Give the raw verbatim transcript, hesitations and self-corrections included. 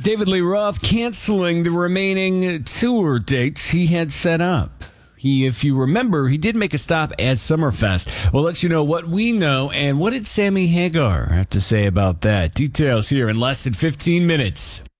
David Lee Roth canceling the remaining tour dates he had set up. He, if you remember, he did make a stop at Summerfest. We'll let you know what we know and what did Sammy Hagar have to say about that. Details here in less than fifteen minutes.